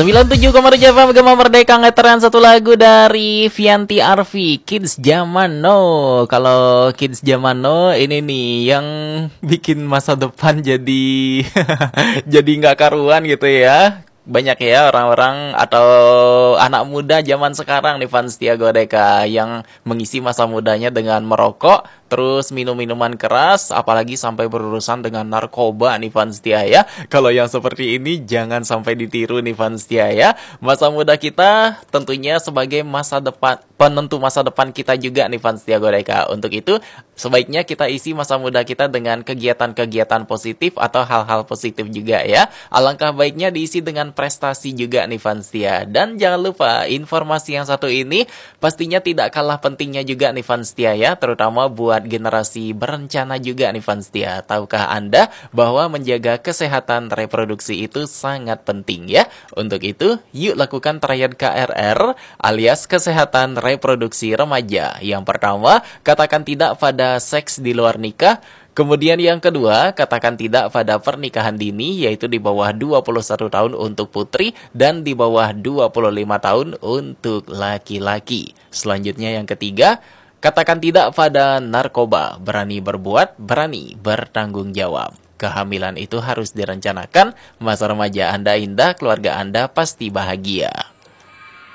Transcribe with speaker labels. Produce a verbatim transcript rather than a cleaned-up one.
Speaker 1: sembilan puluh tujuh koma tujuh F M Gema Merdeka ngeteran satu lagu dari Vianti Arfi, Kids Zaman Now. Kalau Kids Zaman Now ini nih yang bikin masa depan jadi jadi nggak karuan gitu ya. Banyak ya orang-orang atau anak muda zaman sekarang nih fans Setia Godeka yang mengisi masa mudanya dengan merokok, terus minum minuman keras, apalagi sampai berurusan dengan narkoba nih fans Setia ya. Kalau yang seperti ini jangan sampai ditiru nih fans Setia ya. Masa muda kita tentunya sebagai masa depan, penentu masa depan kita juga nih fans Setia Godeka. Untuk itu sebaiknya kita isi masa muda kita dengan kegiatan-kegiatan positif atau hal-hal positif juga ya. Alangkah baiknya diisi dengan prestasi juga nih fans Setia. Dan jangan lupa informasi yang satu ini pastinya tidak kalah pentingnya juga nih fans Setia ya, terutama buat generasi berencana juga nih fans Setia. Tahukah Anda bahwa menjaga kesehatan reproduksi itu sangat penting ya? Untuk itu, yuk lakukan triad K R R alias kesehatan reproduksi remaja. Yang pertama, katakan tidak pada seks di luar nikah. Kemudian yang kedua, katakan tidak pada pernikahan dini, yaitu di bawah dua puluh satu tahun untuk putri dan di bawah dua puluh lima tahun untuk laki-laki. Selanjutnya yang ketiga, katakan tidak pada narkoba, berani berbuat, berani bertanggung jawab. Kehamilan itu harus direncanakan, masa remaja Anda indah, keluarga Anda pasti bahagia.